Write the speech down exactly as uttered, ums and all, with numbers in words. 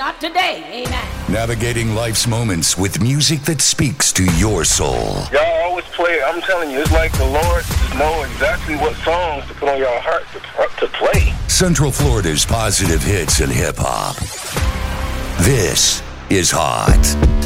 not today. Amen. Navigating life's moments with music that speaks to your soul. Y'all always play it. I'm telling you, it's like the Lord just know exactly what songs to put on your heart to, to play. Central Florida's positive hits and hip-hop. This is Hot.